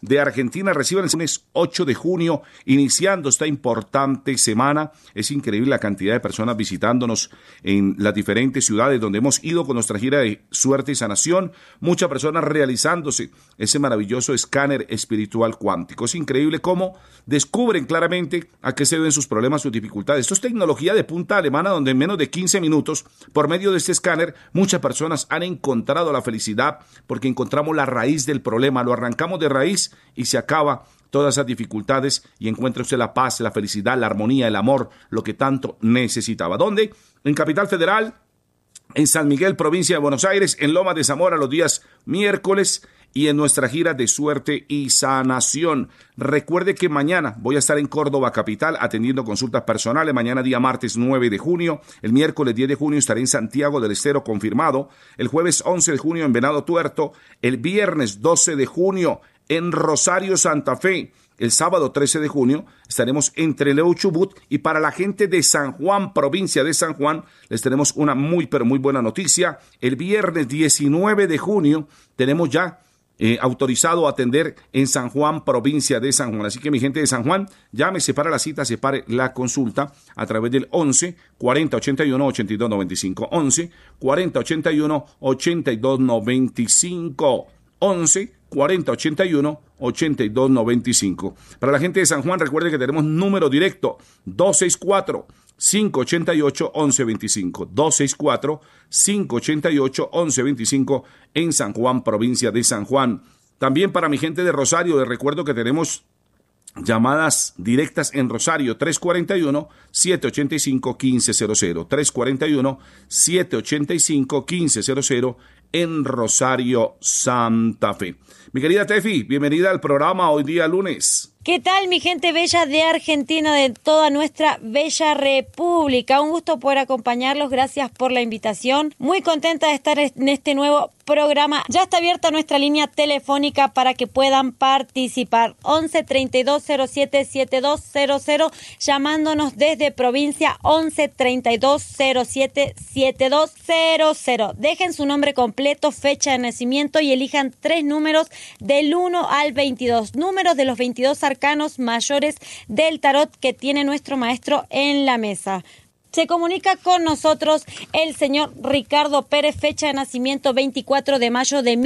de Argentina reciben el lunes 8 de junio, iniciando esta importante semana. Es increíble la cantidad de personas visitándonos en las diferentes ciudades donde hemos ido con nuestra gira de suerte y sanación. Muchas personas realizándose ese maravilloso escáner espiritual cuántico. Es increíble cómo descubren claramente a qué se deben sus problemas, sus dificultades. Esto es tecnología de punta alemana, donde en menos de 15 minutos, por medio de este escáner, muchas personas han encontrado la felicidad porque encontramos la raíz del problema, lo arrancamos de raíz y se acaba todas esas dificultades y encuentra usted la paz, la felicidad, la armonía, el amor, lo que tanto necesitaba. ¿Dónde? En Capital Federal, en San Miguel, provincia de Buenos Aires, en Lomas de Zamora los días miércoles y en nuestra gira de suerte y sanación. Recuerde que mañana voy a estar en Córdoba capital atendiendo consultas personales, mañana día martes 9 de junio, el miércoles 10 de junio estaré en Santiago del Estero confirmado, el jueves 11 de junio en Venado Tuerto, el viernes 12 de junio en Rosario, Santa Fe. El sábado 13 de junio estaremos en Trelew, Chubut, y para la gente de San Juan, provincia de San Juan, les tenemos una muy pero muy buena noticia. El viernes 19 de junio tenemos ya autorizado a atender en San Juan, provincia de San Juan. Así que mi gente de San Juan, llame, separa la cita, separe la consulta a través del 11 40 81 82 95. 11 40 81 82 95. 11 40 81 82 95. Para la gente de San Juan, recuerde que tenemos número directo 264-588-1125. 264-588-1125 en San Juan, provincia de San Juan. También para mi gente de Rosario, les recuerdo que tenemos llamadas directas en Rosario, 341-785-1500. 341-785-1500 en Rosario, Santa Fe. Mi querida Tefi, bienvenida al programa hoy día lunes. ¿Qué tal, mi gente bella de Argentina, de toda nuestra bella república? Un gusto poder acompañarlos, gracias por la invitación. Muy contenta de estar en este nuevo programa. Ya está abierta nuestra línea telefónica para que puedan participar. 11 32 07 7200, llamándonos desde provincia 11 32 07 7200. Dejen su nombre completo, fecha de nacimiento y elijan 3 números del 1 al 22. Números de los 22 arcanos mayores del tarot que tiene nuestro maestro en la mesa. Se comunica con nosotros el señor Ricardo Pérez, fecha de nacimiento 24 de mayo de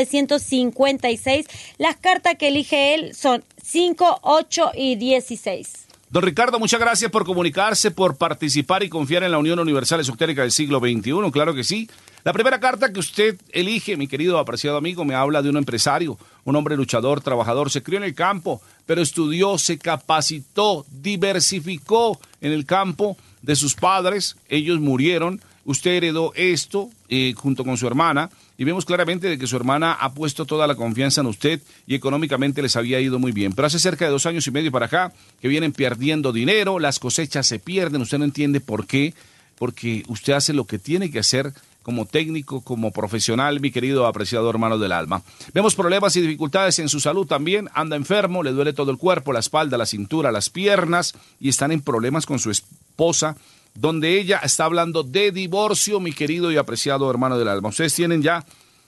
1956. Las cartas que elige él son 5, 8 y 16. Don Ricardo, muchas gracias por comunicarse, por participar y confiar en la Unión Universal Esotérica del siglo XXI, claro que sí. La primera carta que usted elige, mi querido apreciado amigo, me habla de un empresario, un hombre luchador, trabajador, se crió en el campo, pero estudió, se capacitó, diversificó en el campo de sus padres, ellos murieron, usted heredó esto junto con su hermana, y vemos claramente de que su hermana ha puesto toda la confianza en usted y económicamente les había ido muy bien. Pero hace cerca de 2 años y medio para acá que vienen perdiendo dinero, las cosechas se pierden, usted no entiende por qué, porque usted hace lo que tiene que hacer como técnico, como profesional, mi querido apreciado hermano del alma. Vemos problemas y dificultades en su salud también, anda enfermo, le duele todo el cuerpo, la espalda, la cintura, las piernas, y están en problemas con su esposa, donde ella está hablando de divorcio, mi querido y apreciado hermano del alma. Ustedes tienen ya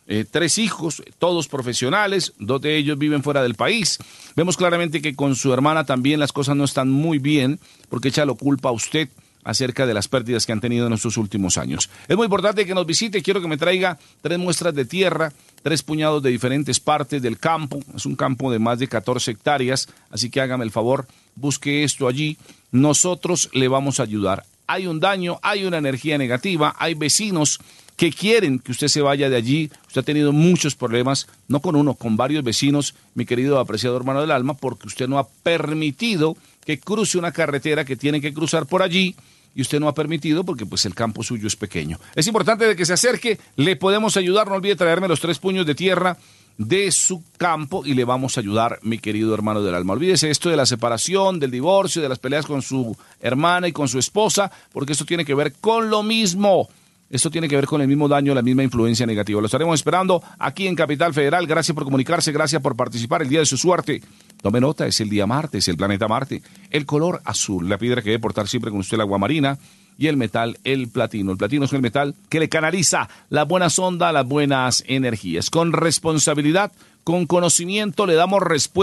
3 hijos, todos profesionales, 2 de ellos viven fuera del país. Vemos claramente que con su hermana también las cosas no están muy bien, porque echa la culpa a usted acerca de las pérdidas que han tenido en estos últimos años. Es muy importante que nos visite, quiero que me traiga 3 muestras de tierra, 3 puñados de diferentes partes del campo, es un campo de más de 14 hectáreas, así que hágame el favor, busque esto allí, nosotros le vamos a ayudar. Hay un daño, hay una energía negativa, hay vecinos que quieren que usted se vaya de allí. Usted ha tenido muchos problemas, no con uno, con varios vecinos, mi querido apreciado hermano del alma, porque usted no ha permitido que cruce una carretera que tiene que cruzar por allí, y usted no ha permitido porque pues el campo suyo es pequeño. Es importante de que se acerque, le podemos ayudar, no olvide traerme los 3 puños de tierra de su campo y le vamos a ayudar, mi querido hermano del alma. Olvídese esto de la separación, del divorcio, de las peleas con su hermana y con su esposa, porque esto tiene que ver con lo mismo. Esto tiene que ver con el mismo daño, la misma influencia negativa. Lo estaremos esperando aquí en Capital Federal. Gracias por comunicarse, gracias por participar. El día de su suerte, tome nota, es el día Marte, es el planeta Marte. El color azul, la piedra que debe portar siempre con usted, el agua marina. Y el metal, el platino. El platino es el metal que le canaliza la buena onda, las buenas energías. Con responsabilidad, con conocimiento, le damos respuesta.